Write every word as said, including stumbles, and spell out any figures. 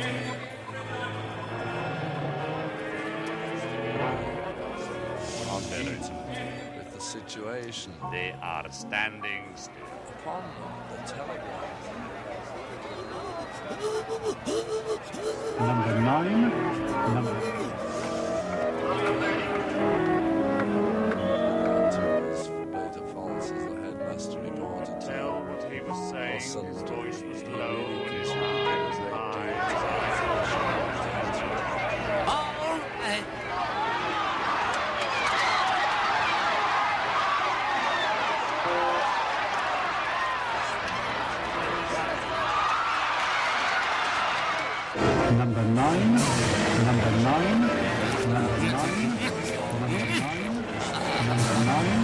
With the situation. They are standing still. Upon the telegraph. Number nine. Number. Beta Falls as the headmaster reported to Tell what he was saying. Son, His voice was he low really and his did eye was something high. great. His eyes were sharp. All right. Number nine, number nine, number nine, number nine, number nine.